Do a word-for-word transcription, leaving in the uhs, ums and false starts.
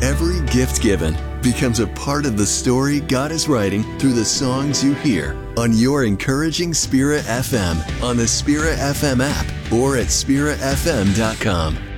Every gift given becomes a part of the story God is writing through the songs you hear on your Encouraging Spirit F M, on the Spirit F M app, or at spirit f m dot com.